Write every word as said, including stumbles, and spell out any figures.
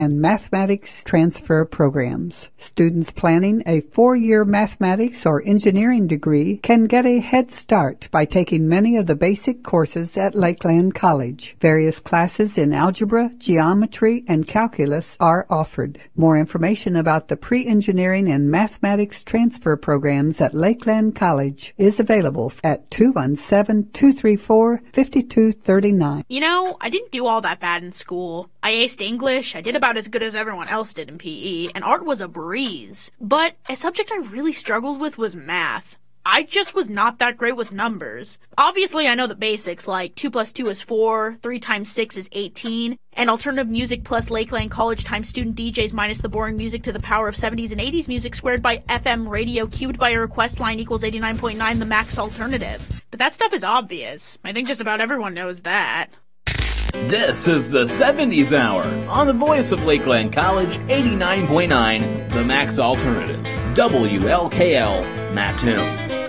and mathematics transfer programs. Students planning a four-year mathematics or engineering degree can get a head start by taking many of the basic courses at Lakeland College. Various classes in algebra, geometry, and calculus are offered. More information about the pre-engineering and mathematics transfer programs at Lakeland College is available at two one seven, two three four, five two three nine. You know, I didn't do all that bad in school. I aced English, I did about as good as everyone else did in P E, and art was a breeze. But a subject I really struggled with was math. I just was not that great with numbers. Obviously, I know the basics, like two plus two is four, three times six is eighteen, and alternative music plus Lakeland College times student D Js minus the boring music to the power of seventies and eighties music squared by F M radio cubed by a request line equals eighty-nine point nine, the max alternative. But that stuff is obvious. I think just about everyone knows that. This is the seventies Hour on the voice of Lakeland College, eighty-nine point nine, the Max Alternative, W L K L, Mattoon.